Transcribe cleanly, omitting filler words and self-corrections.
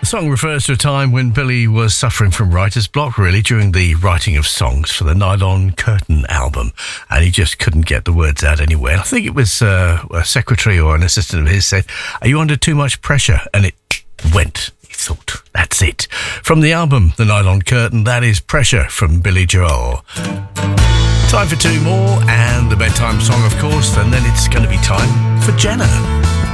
song refers to a time when Billy was suffering from writer's block, really, during the writing of songs for the Nylon Curtain album, and he just couldn't get the words out anywhere. I think it was a secretary or an assistant of his said, "Are you under too much pressure?" And it went. He thought, that's it. From the album, The Nylon Curtain, that is Pressure from Billy Joel. Time for two more, and the bedtime song, of course, and then it's going to be time for Jenna.